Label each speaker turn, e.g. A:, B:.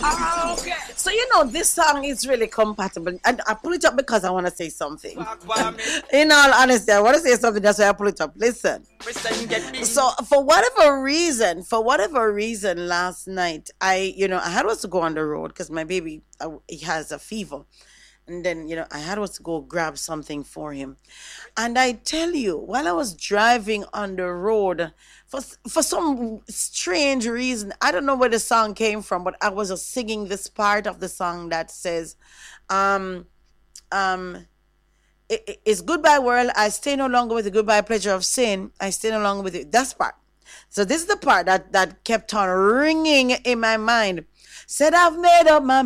A: Okay.
B: So this song is really compatible, and I pull it up because I want to say something. In all honesty, I want to say something. That's why I pull it up. Listen. So for whatever reason, last night I had was to go on the road because my baby he has a fever, and then I had was to go grab something for him, and I tell you, while I was driving on the road, for some strange reason, I don't know where the song came from, but I was just singing this part of the song that says, um, um, it's goodbye world. I stay no longer with the goodbye pleasure of sin. I stay no longer with you. That's part. So this is the part that kept on ringing in my mind. Said I've made up my